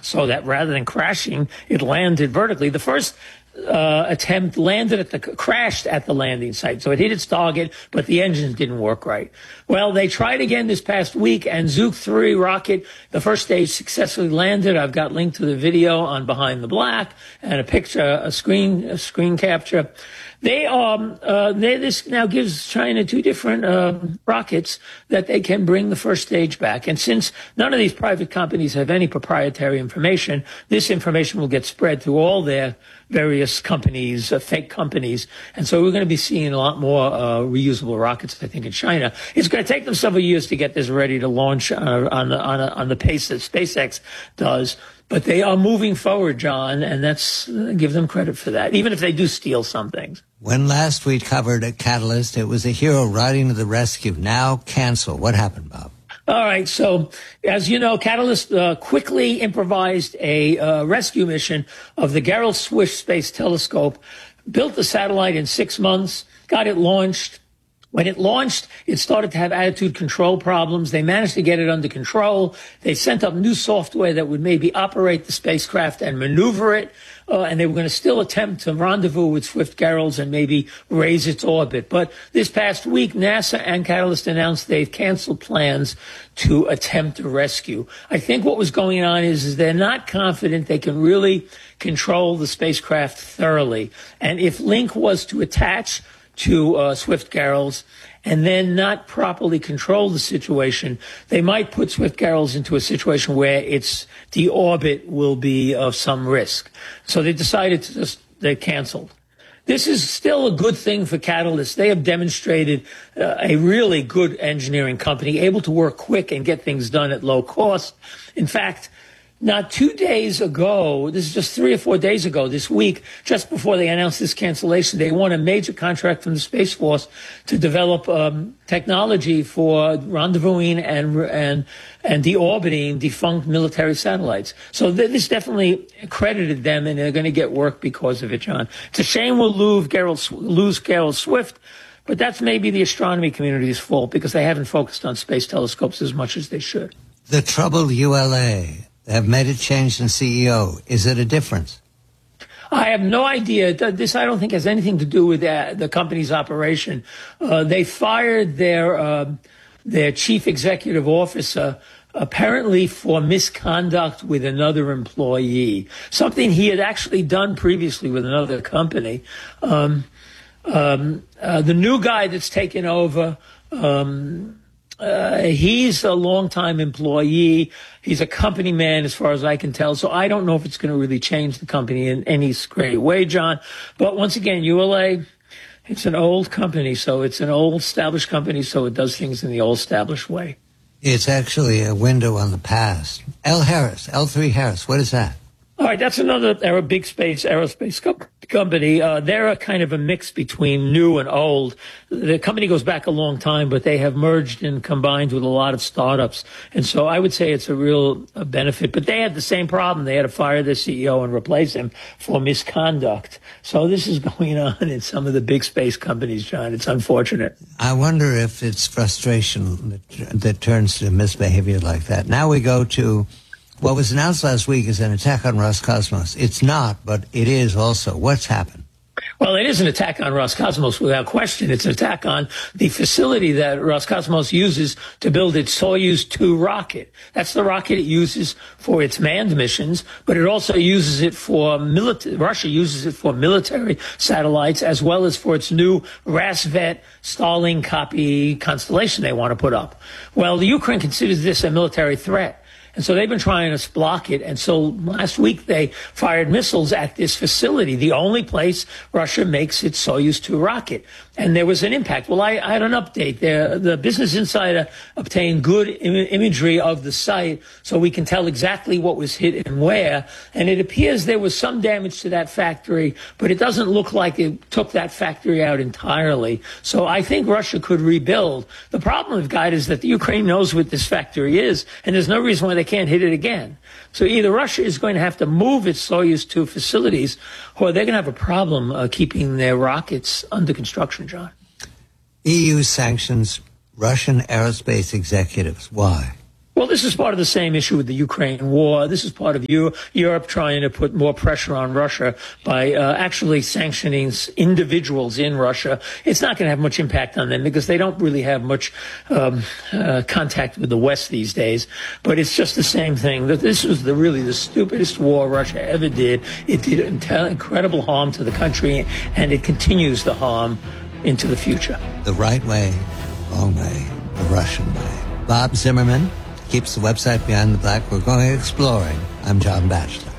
so that rather than crashing, it landed vertically. The first attempt crashed at the landing site. So it hit its target, but the engines didn't work right. Well, they tried again this past week, and Zhuk 3 rocket, the first stage successfully landed. I've got linked to the video on Behind the Black and a picture, a screen capture. This now gives China two different rockets that they can bring the first stage back. And since none of these private companies have any proprietary information, this information will get spread through all their various companies, fake companies. And so we're going to be seeing a lot more reusable rockets, I think, in China. It's going to take them several years to get this ready to launch on the pace that SpaceX does. But they are moving forward, John, and give them credit for that, even if they do steal some things. When last we covered a Catalyst, it was a hero riding to the rescue. Now canceled. What happened, Bob? All right. So, as you know, Catalyst quickly improvised a rescue mission of the Gerald Swift Space Telescope, built the satellite in 6 months, got it launched. When it launched, it started to have attitude control problems. They managed to get it under control. They sent up new software that would maybe operate the spacecraft and maneuver it. And they were going to still attempt to rendezvous with Swift-Gerald and maybe raise its orbit. But this past week, NASA and Catalyst announced they've canceled plans to attempt a rescue. I think what was going on is they're not confident they can really control the spacecraft thoroughly. And if Link was to attach to Swift-Gerald and then not properly control the situation, they might put Swift-Gerald into a situation where the orbit will be of some risk. So they decided they canceled. This is still a good thing for Catalyst. They have demonstrated a really good engineering company, able to work quick and get things done at low cost. In fact, not 2 days ago, this is just 3 or 4 days ago, this week, just before they announced this cancellation, they won a major contract from the Space Force to develop technology for rendezvousing and deorbiting defunct military satellites. So this definitely credited them, and they're going to get work because of it, John. It's a shame we'll lose Gerald Swift, but that's maybe the astronomy community's fault because they haven't focused on space telescopes as much as they should. The troubled ULA have made a change in CEO. Is it a difference? I have no idea. This, I don't think, has anything to do with the company's operation. They fired their chief executive officer apparently for misconduct with another employee, something he had actually done previously with another company. The new guy that's taken over, he's a longtime employee. He's a company man, as far as I can tell. So I don't know if it's going to really change the company in any great way, John. But once again, ULA, it's an old company. So it's an old established company. So it does things in the old established way. It's actually a window on the past. L3 Harris, what is that? All right, that's another big aerospace company. They're a kind of a mix between new and old. The company goes back a long time, but they have merged and combined with a lot of startups. And so I would say it's a real benefit. But they had the same problem. They had to fire their CEO and replace him for misconduct. So this is going on in some of the big space companies, John. It's unfortunate. I wonder if it's frustration that turns to misbehavior like that. Now we go to what was announced last week is an attack on Roscosmos. It's not, but it is also. What's happened? Well, it is an attack on Roscosmos without question. It's an attack on the facility that Roscosmos uses to build its Soyuz 2 rocket. That's the rocket it uses for its manned missions, but it also uses it for Russia uses it for military satellites as well as for its new Rassvet Starlink copy constellation they want to put up. Well, the Ukraine considers this a military threat. And so they've been trying to block it. And so last week they fired missiles at this facility, the only place Russia makes its Soyuz 2 rocket. And there was an impact. Well, I had an update there. The Business Insider obtained good imagery of the site so we can tell exactly what was hit and where. And it appears there was some damage to that factory, but it doesn't look like it took that factory out entirely. So I think Russia could rebuild. The problem with Guide is that the Ukraine knows what this factory is, and there's no reason why they can't hit it again. So either Russia is going to have to move its Soyuz 2 facilities, or they're going to have a problem keeping their rockets under construction, John. EU sanctions Russian aerospace executives. Why? Well, this is part of the same issue with the Ukraine war. This is part of Europe trying to put more pressure on Russia by actually sanctioning individuals in Russia. It's not going to have much impact on them because they don't really have much contact with the West these days. But it's just the same thing. This was really the stupidest war Russia ever did. It did incredible harm to the country, and it continues the harm into the future. The right way, wrong way, the Russian way. Bob Zimmerman keeps the website Beyond the Black. We're going exploring. I'm John Batchelor.